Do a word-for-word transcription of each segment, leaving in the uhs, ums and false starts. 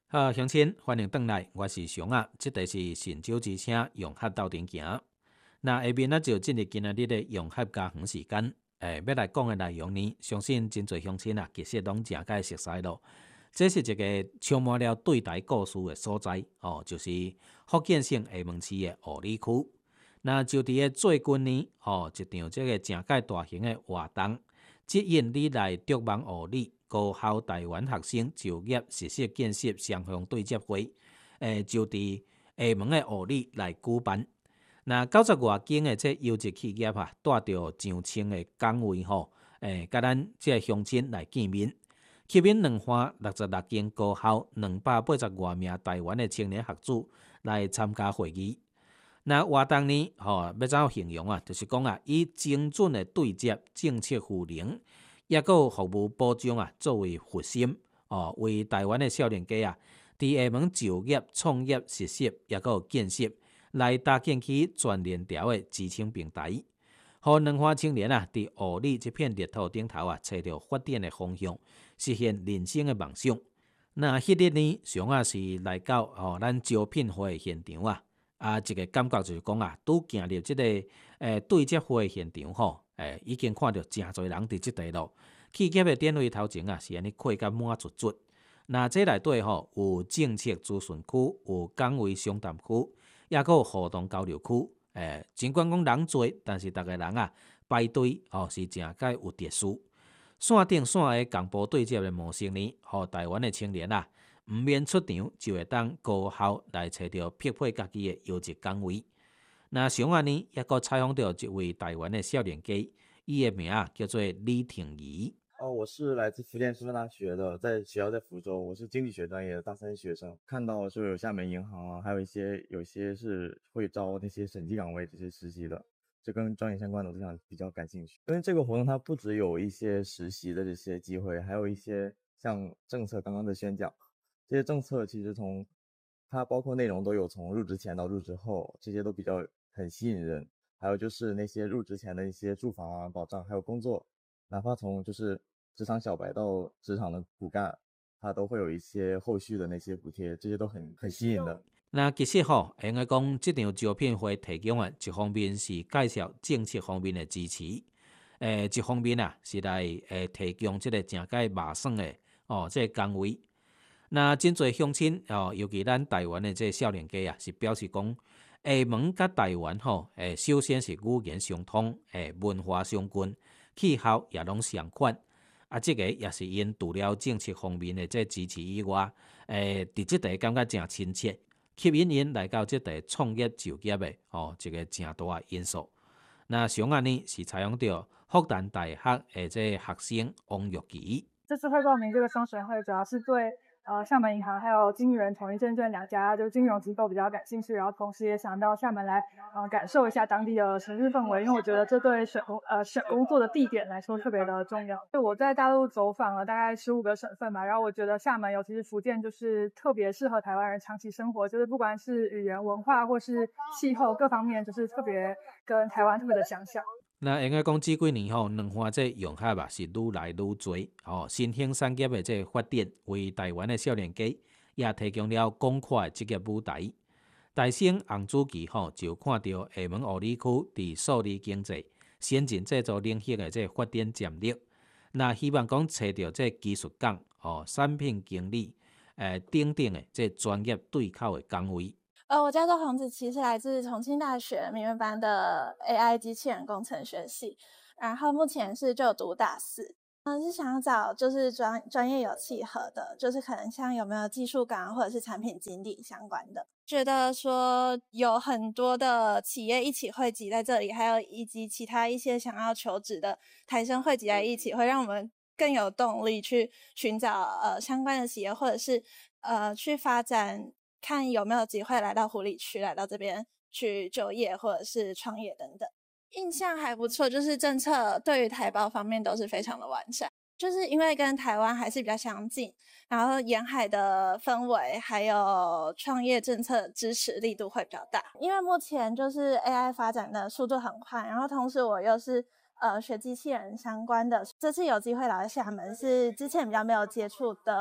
好，乡亲，欢迎回来，我是熊啊。这题是神州之声用客斗阵行。那下面呢就进入今日的用客家园时间。诶，要来讲的内容呢，相信真侪乡亲啊，其实拢真该熟悉咯。这是一个充满了对台故事的所在哦，就是福建省厦门市的湖里区。那就伫个最近呢，哦，一场这个真介大型的活动，接引你来竹网湖里高校台湾学生就业实习建设双向对接会，诶，就伫厦门的湖里来举办。那九十外间的这优质企业啊，带着上千的岗位吼，诶，甲咱这乡亲来见面。吸引两岸六十六间高校、两百八十外名台湾的青年学子来参加会议。那活动呢，吼、要怎样形容啊？就是讲啊，以精准的对接、政策赋能，也个服务保障啊作为核心，哦，为台湾的少年家啊，伫厦门就业、创业、实习，也个建设，来搭建起全链条的支撑平台，互两岸青年啊，伫湖里这片绿土顶头啊，找到发展的方向，实现人生的梦想。那迄日呢，上啊是来到哦，咱招聘会的现场啊。啊，一个感觉就是讲啊，拄行入即个诶对接会现场吼，诶已经看到真侪人伫即地咯。企业的典位头前啊，是安尼开甲满足足。那这内底吼有政策咨询区，有岗位商谈区，也个有互动交流区。诶，尽管讲人多，但是逐个人啊排队哦是真介有秩序。线顶线的共步对接的模式呢，互台湾的青年啊。毋免出场就会当高效来找到匹配家己的优质岗位。那上岸呢，也个采访到一位台湾的少年家，伊的名啊叫做李挺仪。 哦，我是来自福建师范大学的，在学校在福州，我是经济学专业的大三学生。看到说有厦门银行啊，还有一些有些是会招那些审计岗位这些实习的，这跟专业相关的，我就想比较感兴趣。因为这个活动它不只有一些实习的这些机会，还有一些像政策刚刚的宣讲，这些政策其实从它包括内容都有从入职前到入职后，这些都比较很吸引人。还有就是那些入职前的一些住房啊保障，还有工作。哪怕从就是职场小白到职场的骨干，它都会有一些后续的那些补贴，这些都很很吸引的。 那其实吼，应该讲这场招聘会提供啊，一方面是介绍政策方面的支持，诶，一方面啊是来诶提供这个正介麻省的哦，这个岗位。那真侪乡亲哦，尤其咱台湾的这少年家啊，是表示讲，厦门甲台湾吼，诶，首先是语言相通，诶，文化相近，气候也拢相款。啊，这个也是因除了政策方面的这支持以外，诶，伫即地感觉真亲切，吸引因来到即地创业就业的哦，一个真大的因素。那上岸呢是采用到复旦大学的这学生王玉琪。 这次会报名这个双选会，主要是对呃厦门银行还有金源统一证券两家就是金融机构比较感兴趣，然后同时也想到厦门来呃感受一下当地的城市氛围，因为我觉得这对选工呃选工作的地点来说特别的重要。就我在大陆走访了大概十五个省份吧，然后我觉得厦门尤其是福建就是特别适合台湾人长期生活，就是不管是语言文化或是气候各方面，就是特别跟台湾特别的相像。 那应该讲这几年吼，两岸这用客啊是愈来愈多，哦，新兴产业的这发展，为台湾的少年家也提供了广阔的职业舞台。大省洪主旗吼就看到厦门湖里区伫数字经济、先进制造领域的这发展潜力，那希望讲找到这技术岗、哦产品经理、诶等等的这专业对口的岗位。 呃，我叫做洪子琪，是来自重庆大学民院班的 A I 机器人工程学系，然后目前是就读大四。嗯，是想要找就是专专业有契合的，就是可能像有没有技术岗或者是产品经理相关的。觉得说有很多的企业一起汇集在这里，还有以及其他一些想要求职的台生汇集在一起，会让我们更有动力去寻找呃相关的企业，或者是呃去发展。看有没有机会来到湖里区，来到这边去就业或者是创业等等。印象还不错，就是政策对于台胞方面都是非常的完善，就是因为跟台湾还是比较相近，然后沿海的氛围还有创业政策支持力度会比较大。因为目前就是 A I 发展的速度很快，然后同时我又是呃学机器人相关的，这次有机会来厦门是之前比较没有接触的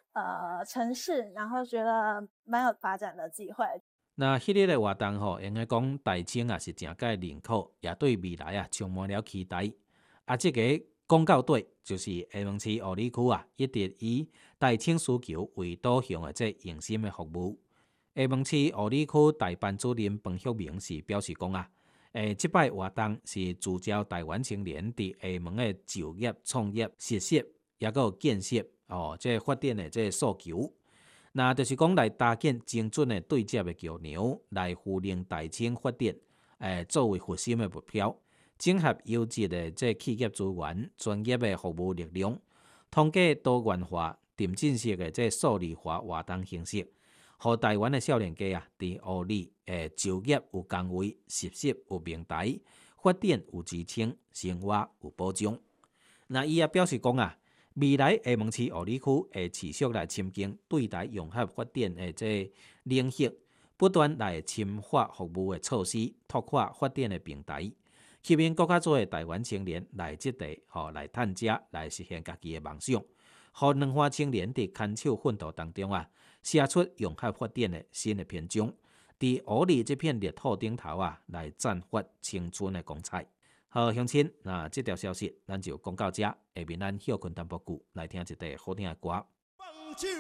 呃城市，然后觉得蛮有发展的机会。 那迄日的活动吼，应该讲台青啊是正届人口，也对未来啊充满了期待。啊，这个广告队就是厦门市湖里区啊，一直以台青需求为导向的这用心的服务。厦门市湖里区代办主任彭旭明是表示讲啊，诶，即摆活动是聚焦台湾青年伫厦门的就业、创业、实习，也个建设哦，这发展的这诉求。那就是讲来搭建精准的对接的桥梁，来扶令台青发展，诶，作为核心的目标。整合优质的这企业资源、专业的服务力量，通过多元化、沉浸式的这数字化活动形式，让台湾的少年家啊，伫湖里诶就业有工位、实习有平台、发展有支撑、生活有保障。那伊也表示讲啊，未来厦门市湖里区会持续来深耕对台融合发展的这领域，不断来深化服务的措施，拓宽发展的平台。吸引更加多的台湾青年来这地，吼来探家，来实现家己的梦想。互两岸青年伫牵手奋斗当中啊，写出融合发展的新的篇章。伫湖里这片热土顶头啊，来绽发青春的光彩。好，乡亲，那这条消息咱就讲到这。下面咱休困淡薄久，来听一段好听的歌。